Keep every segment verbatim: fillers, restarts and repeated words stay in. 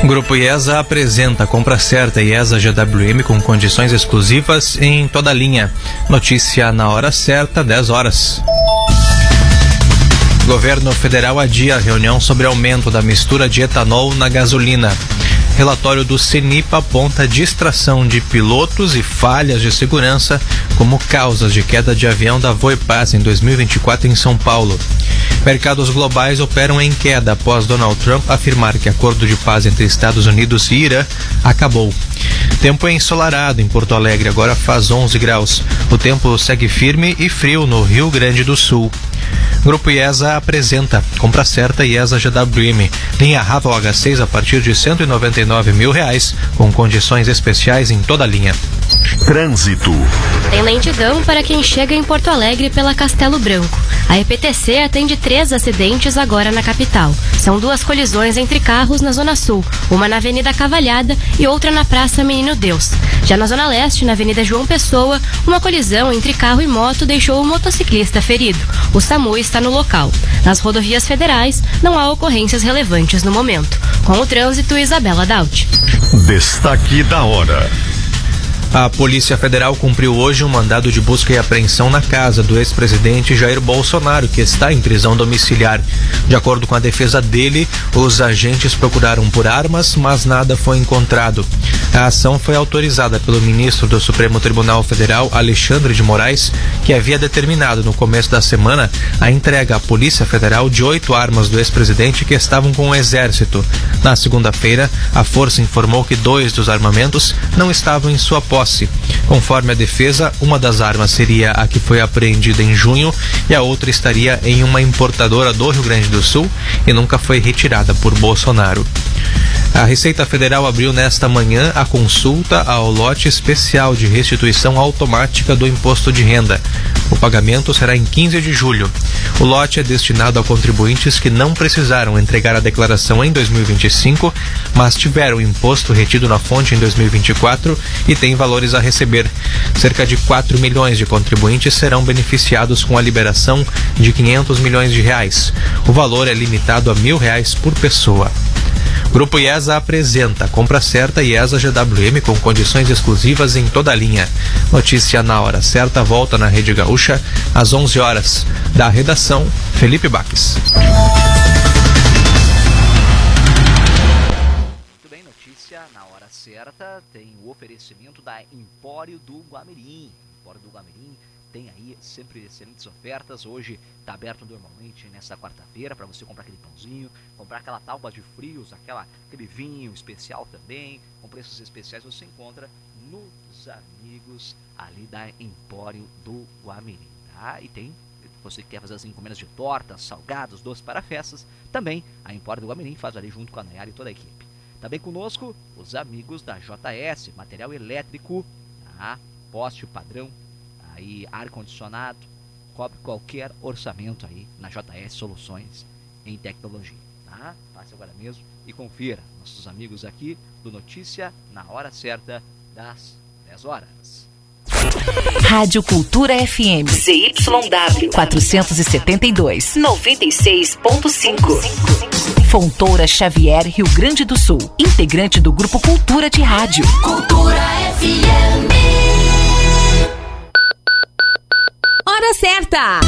Grupo IESA apresenta compra certa IESA G W M com condições exclusivas em toda a linha. Notícia na hora certa, dez horas. Governo federal adia a reunião sobre aumento da mistura de etanol na gasolina. Relatório do CENIPA aponta distração de pilotos e falhas de segurança como causas de queda de avião da Voipaz em dois mil e vinte e quatro em São Paulo. Mercados globais operam em queda após Donald Trump afirmar que acordo de paz entre Estados Unidos e Irã acabou. Tempo ensolarado em Porto Alegre, agora faz onze graus. O tempo segue firme e frio no Rio Grande do Sul. Grupo IESA apresenta compra certa IESA G W M. Linha Raval H seis a partir de cento e noventa e nove mil reais, com condições especiais em toda a linha. Trânsito. Tem lentidão para quem chega em Porto Alegre pela Castelo Branco. A E P T C atende três acidentes agora na capital. São duas colisões entre carros na Zona Sul, uma na Avenida Cavalhada e outra na Praça Menino Deus. Já na Zona Leste, na Avenida João Pessoa, uma colisão entre carro e moto deixou o motociclista ferido. O SAMU está no local. Nas rodovias federais, não há ocorrências relevantes no momento. Com o trânsito, Isabela Daut. Destaque da hora. A Polícia Federal cumpriu hoje um mandado de busca e apreensão na casa do ex-presidente Jair Bolsonaro, que está em prisão domiciliar. De acordo com a defesa dele, os agentes procuraram por armas, mas nada foi encontrado. A ação foi autorizada pelo ministro do Supremo Tribunal Federal, Alexandre de Moraes, que havia determinado no começo da semana a entrega à Polícia Federal de oito armas do ex-presidente que estavam com o Exército. Na segunda-feira, a força informou que dois dos armamentos não estavam em sua posse. Conforme a defesa, uma das armas seria a que foi apreendida em junho e a outra estaria em uma importadora do Rio Grande do Sul e nunca foi retirada por Bolsonaro. A Receita Federal abriu nesta manhã a consulta ao lote especial de restituição automática do imposto de renda. O pagamento será em quinze de julho. O lote é destinado a contribuintes que não precisaram entregar a declaração em dois mil e vinte e cinco, mas tiveram o imposto retido na fonte em dois mil e vinte e quatro e têm valores a receber. Cerca de quatro milhões de contribuintes serão beneficiados com a liberação de quinhentos milhões de reais. O valor é limitado a mil reais por pessoa. Grupo IESA apresenta compra certa IESA G W M com condições exclusivas em toda a linha. Notícia na hora certa volta na Rede Gaúcha às onze horas. Da redação, Felipe Baques. Muito bem, notícia na hora certa tem o oferecimento da Empório do Guamirim. Empório do Guamirim tem aí sempre excelentes ofertas. Hoje está aberto normalmente nesta quarta-feira para você comprar aquele pãozinho, comprar aquela tábua de frios, aquela, aquele vinho especial também, com preços especiais você encontra nos amigos ali da Empório do Guamirim, tá? E tem, você que quer fazer as encomendas de tortas, salgados, doces para festas, também a Empório do Guamirim faz ali junto com a Nayara e toda a equipe. Também conosco os amigos da J S, material elétrico, tá? Poste padrão, aí ar-condicionado, cobre qualquer orçamento aí na J S Soluções em Tecnologia, tá? Passe agora mesmo e confira nossos amigos aqui do Notícia na hora certa das dez horas. Rádio Cultura F M Z Y W quatrocentos e setenta e dois, noventa e seis ponto cinco. Fontoura Xavier, Rio Grande do Sul, integrante do Grupo Cultura de Rádio. Cultura F M. Hora certa.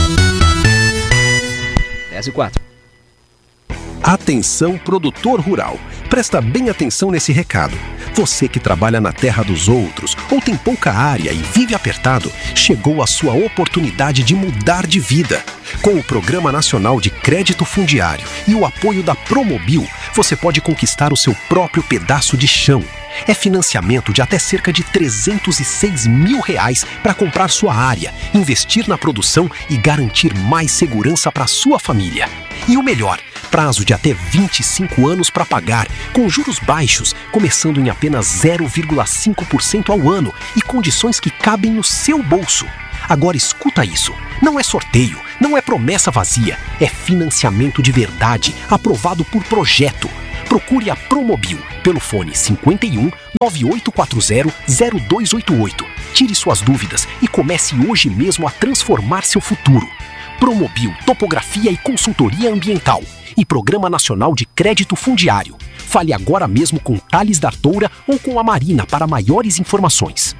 dez e quatro. Atenção, produtor rural. Presta bem atenção nesse recado. Você que trabalha na terra dos outros ou tem pouca área e vive apertado, chegou a sua oportunidade de mudar de vida. Com o Programa Nacional de Crédito Fundiário e o apoio da Promobil, você pode conquistar o seu próprio pedaço de chão. É financiamento de até cerca de trezentos e seis mil reais para comprar sua área, investir na produção e garantir mais segurança para sua família. E o melhor, prazo de até vinte e cinco anos para pagar, com juros baixos, começando em apenas zero vírgula cinco por cento ao ano e condições que cabem no seu bolso. Agora escuta isso, não é sorteio, não é promessa vazia, é financiamento de verdade, aprovado por projeto. Procure a Promobil pelo fone cinquenta e um, nove oito quatro zero, zero dois oito oito. Tire suas dúvidas e comece hoje mesmo a transformar seu futuro. Promobil Topografia e Consultoria Ambiental e Programa Nacional de Crédito Fundiário. Fale agora mesmo com Thales da Toura ou com a Marina para maiores informações.